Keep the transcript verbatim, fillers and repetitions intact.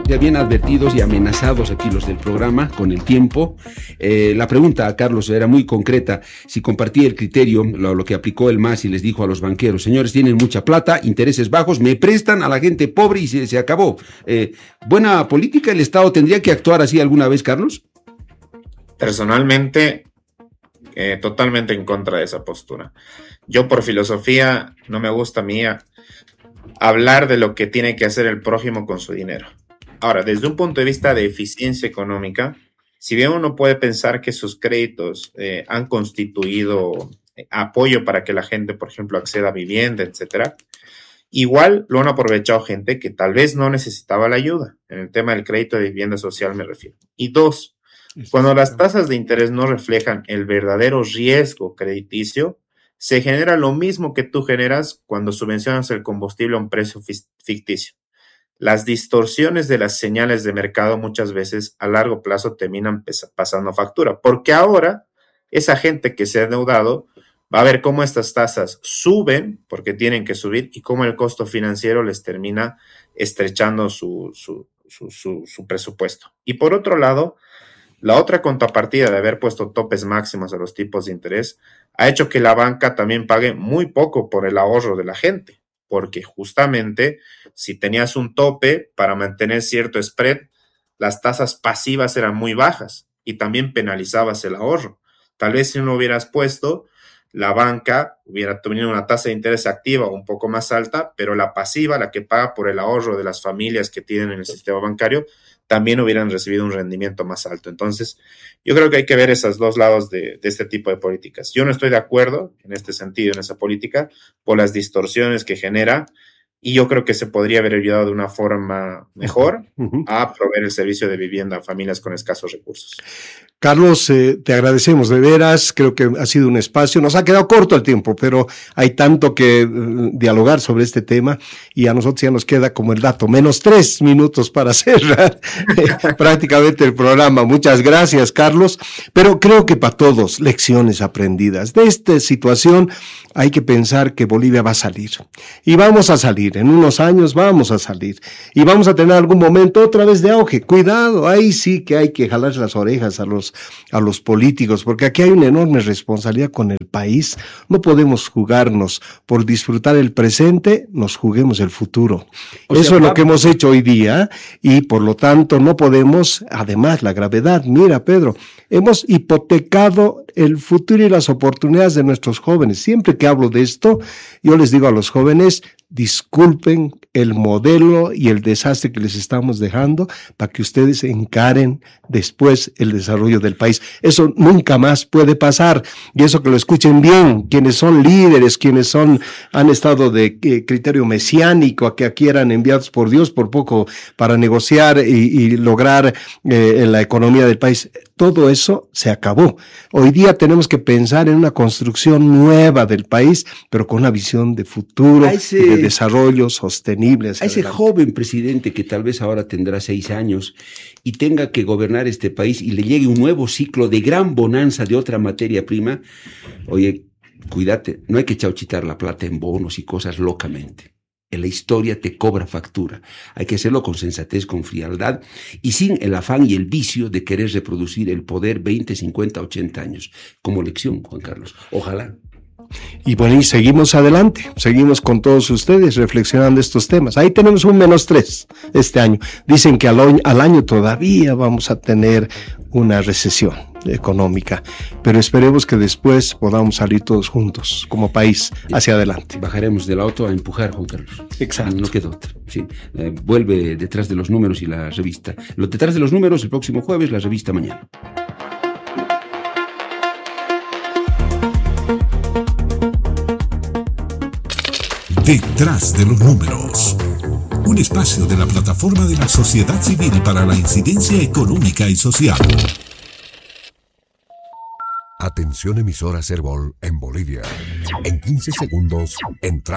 Ya bien advertidos y amenazados aquí los del programa con el tiempo. Eh, la pregunta a Carlos era muy concreta, si compartía el criterio, lo, lo que aplicó el M A S y les dijo a los banqueros: señores, tienen mucha plata, intereses bajos, me prestan a la gente pobre y se, se acabó. Eh, ¿Buena política? ¿El Estado tendría que actuar así alguna vez, Carlos? Personalmente, eh, totalmente en contra de esa postura. Yo, por filosofía, no me gusta a mí hablar de lo que tiene que hacer el prójimo con su dinero. Ahora, desde un punto de vista de eficiencia económica, si bien uno puede pensar que sus créditos eh, han constituido apoyo para que la gente, por ejemplo, acceda a vivienda, etcétera, igual lo han aprovechado gente que tal vez no necesitaba la ayuda. En el tema del crédito de vivienda social me refiero. Y dos, cuando las tasas de interés no reflejan el verdadero riesgo crediticio, se genera lo mismo que tú generas cuando subvencionas el combustible a un precio ficticio. Las distorsiones de las señales de mercado muchas veces a largo plazo terminan pasando factura, porque ahora esa gente que se ha endeudado va a ver cómo estas tasas suben, porque tienen que subir, y cómo el costo financiero les termina estrechando su, su, su, su, su presupuesto. Y por otro lado, la otra contrapartida de haber puesto topes máximos a los tipos de interés ha hecho que la banca también pague muy poco por el ahorro de la gente, porque justamente si tenías un tope para mantener cierto spread, las tasas pasivas eran muy bajas y también penalizabas el ahorro. Tal vez si no hubieras puesto, la banca hubiera tenido una tasa de interés activa un poco más alta, pero la pasiva, la que paga por el ahorro de las familias que tienen en el sistema bancario, también hubieran recibido un rendimiento más alto. Entonces, yo creo que hay que ver esos dos lados de, de este tipo de políticas. Yo no estoy de acuerdo en este sentido, en esa política, por las distorsiones que genera, y yo creo que se podría haber ayudado de una forma mejor uh-huh. a proveer el servicio de vivienda a familias con escasos recursos. Carlos, eh, te agradecemos de veras, creo que ha sido un espacio, nos ha quedado corto el tiempo, pero hay tanto que eh, dialogar sobre este tema y a nosotros ya nos queda como el dato, menos tres minutos para cerrar eh, prácticamente el programa. Muchas gracias, Carlos, pero creo que para todos, lecciones aprendidas. De esta situación hay que pensar que Bolivia va a salir y vamos a salir, en unos años vamos a salir y vamos a tener algún momento otra vez de auge. Cuidado, ahí sí que hay que jalar las orejas a los a los políticos, porque aquí hay una enorme responsabilidad con el país. No podemos jugarnos por disfrutar el presente, nos juguemos el futuro. O Eso sea, es lo que hemos hecho hoy día y por lo tanto no podemos, además la gravedad, mira Pedro, hemos hipotecado el futuro y las oportunidades de nuestros jóvenes. Siempre que hablo de esto, yo les digo a los jóvenes, disculpen el modelo y el desastre que les estamos dejando para que ustedes encaren después el desarrollo del país. Eso nunca más puede pasar, y eso que lo escuchen bien, quienes son líderes, quienes son han estado de eh, criterio mesiánico, a que aquí eran enviados por Dios por poco para negociar y, y lograr eh, en la economía del país. Todo eso se acabó. Hoy día tenemos que pensar en una construcción nueva del país, pero con una visión de futuro, ese, y de desarrollo sostenible. A ese adelante. Joven presidente que tal vez ahora tendrá seis años y tenga que gobernar este país y le llegue un nuevo ciclo de gran bonanza de otra materia prima, oye, cuídate, no hay que chauchitar la plata en bonos y cosas locamente. En la historia te cobra factura. Hay que hacerlo con sensatez, con frialdad y sin el afán y el vicio de querer reproducir el poder veinte, cincuenta, ochenta años. Como lección, Juan Carlos. Ojalá. Y bueno, y seguimos adelante, seguimos con todos ustedes reflexionando estos temas. Ahí tenemos un menos tres este año. Dicen que al, al año todavía vamos a tener una recesión económica, pero esperemos que después podamos salir todos juntos como país hacia adelante. Bajaremos del auto a empujar, Juan Carlos. Exacto. No queda otra. Sí. Eh, vuelve Detrás de los Números y la revista. Lo Detrás de los Números el próximo jueves, la revista mañana. Detrás de los Números, un espacio de la plataforma de la sociedad civil para la incidencia económica y social. Atención emisora Cerbol en Bolivia. En quince segundos, entra.